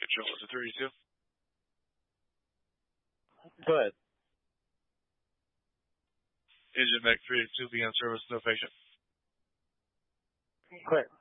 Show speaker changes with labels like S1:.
S1: control to 32.
S2: Go ahead.
S1: Engine Mech 382 be on service, no patient.
S2: Clear.